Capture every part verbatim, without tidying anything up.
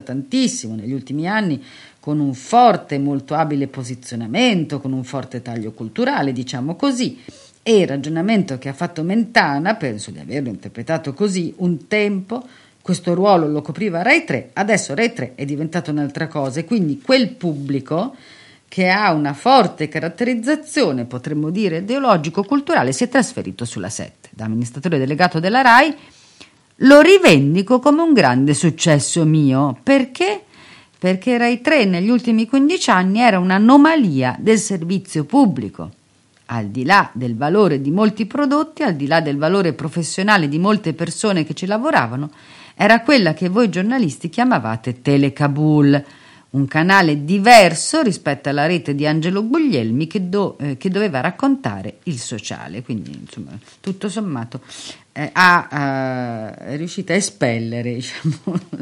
tantissimo negli ultimi anni, con un forte e molto abile posizionamento, con un forte taglio culturale, diciamo così. E il ragionamento che ha fatto Mentana, penso di averlo interpretato così, un tempo questo ruolo lo copriva Rai tre, adesso Rai tre è diventato un'altra cosa, e quindi quel pubblico che ha una forte caratterizzazione, potremmo dire ideologico-culturale, si è trasferito sulla sette. Da amministratore delegato della Rai lo rivendico come un grande successo mio. Perché? Perché Rai tre negli ultimi quindici anni era un'anomalia del servizio pubblico. Al di là del valore di molti prodotti, al di là del valore professionale di molte persone che ci lavoravano, era quella che voi giornalisti chiamavate Telecabul, un canale diverso rispetto alla rete di Angelo Guglielmi che, do, eh, che doveva raccontare il sociale. Quindi, insomma, tutto sommato eh, ha, è riuscita a espellere, diciamo,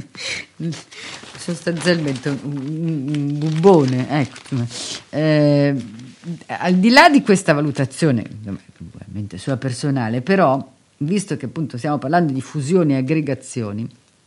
sostanzialmente un, un bubbone, ecco, insomma. Eh, al di là di questa valutazione, ovviamente sua personale, però, visto che appunto stiamo parlando di fusioni e aggregazioni,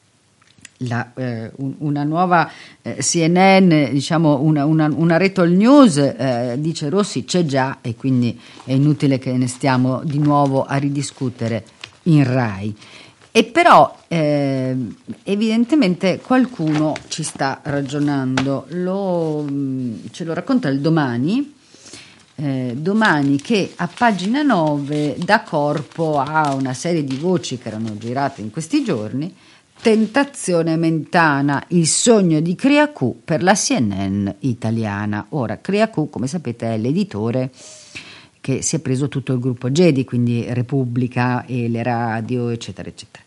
la, eh, un, una nuova eh, C N N, diciamo una, una, una rete all news, eh, dice Rossi c'è già, e quindi è inutile che ne stiamo di nuovo a ridiscutere in Rai. E però eh, evidentemente qualcuno ci sta ragionando, lo, ce lo racconta il Domani. Eh, Domani, che a pagina nove dà corpo a una serie di voci che erano girate in questi giorni. Tentazione Mentana, il sogno di Criacù per la C N N italiana. Ora, Criacù, come sapete, è l'editore che si è preso tutto il gruppo Gedi, quindi Repubblica e le radio, eccetera, eccetera.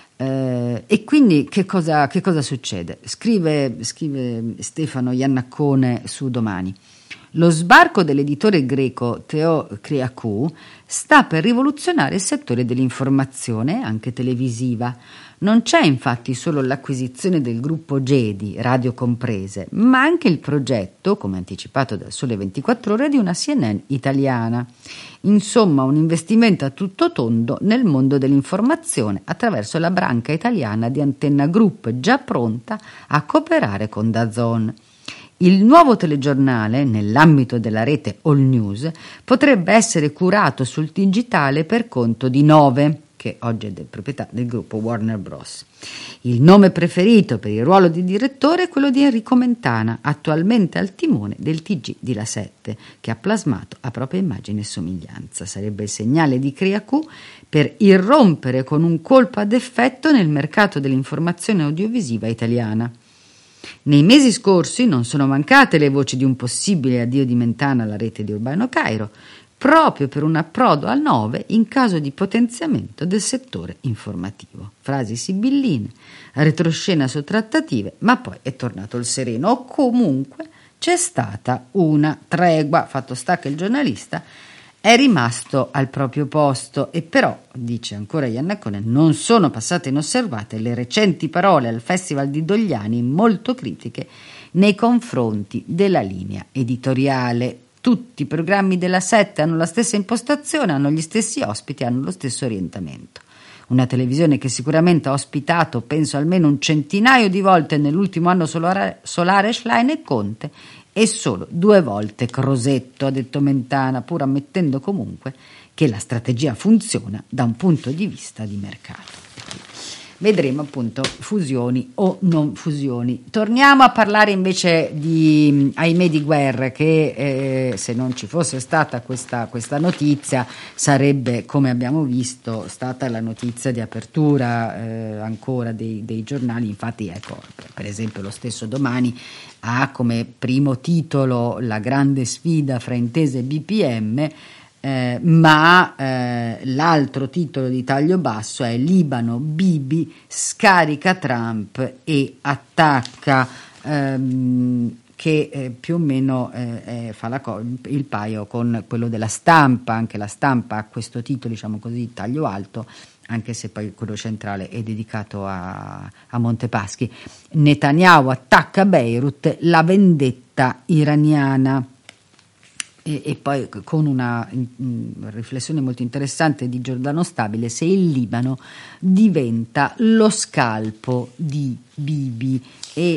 Eh, e quindi che cosa, che cosa succede? Scrive, scrive Stefano Iannaccone su Domani. Lo sbarco dell'editore greco Theo Criacou sta per rivoluzionare il settore dell'informazione, anche televisiva. Non c'è infatti solo l'acquisizione del gruppo Gedi, radio comprese, ma anche il progetto, come anticipato dal Sole ventiquattro Ore, di una C N N italiana. Insomma, un investimento a tutto tondo nel mondo dell'informazione attraverso la branca italiana di Antenna Group, già pronta a cooperare con DAZN. Il nuovo telegiornale, nell'ambito della rete All News, potrebbe essere curato sul digitale per conto di Nove, che oggi è di proprietà del gruppo Warner Bros. Il nome preferito per il ruolo di direttore è quello di Enrico Mentana, attualmente al timone del T G di La sette, che ha plasmato a propria immagine e somiglianza. Sarebbe il segnale di Criacù per irrompere con un colpo ad effetto nel mercato dell'informazione audiovisiva italiana. Nei mesi scorsi non sono mancate le voci di un possibile addio di Mentana alla rete di Urbano Cairo, proprio per un approdo al Nove in caso di potenziamento del settore informativo. Frasi sibilline, retroscena su trattative, ma poi è tornato il sereno. O comunque c'è stata una tregua, fatto sta che il giornalista è rimasto al proprio posto. E però, dice ancora Iannaccone, non sono passate inosservate le recenti parole al Festival di Dogliani molto critiche nei confronti della linea editoriale. Tutti i programmi della sette hanno la stessa impostazione, hanno gli stessi ospiti, hanno lo stesso orientamento. Una televisione che sicuramente ha ospitato, penso, almeno un centinaio di volte nell'ultimo anno solare, solare Schlein e Conte, e solo due volte Crosetto, ha detto Mentana, pur ammettendo comunque che la strategia funziona da un punto di vista di mercato. Vedremo appunto fusioni o non fusioni. Torniamo a parlare invece di, ahimè, di guerre, che eh, se non ci fosse stata questa, questa notizia sarebbe, come abbiamo visto, stata la notizia di apertura eh, ancora dei, dei giornali. Infatti, ecco, per esempio lo stesso Domani ha come primo titolo la grande sfida fra Intesa e B P M, Eh, ma eh, l'altro titolo di taglio basso è Libano, Bibi scarica Trump e attacca, ehm, che eh, più o meno eh, eh, fa la co- il paio con quello della Stampa. Anche la Stampa ha questo titolo, diciamo così, taglio alto, anche se poi quello centrale è dedicato a, a Montepaschi. Netanyahu attacca Beirut, la vendetta iraniana. E, e poi con una mh, riflessione molto interessante di Giordano Stabile, se il Libano diventa lo scalpo di Bibi. E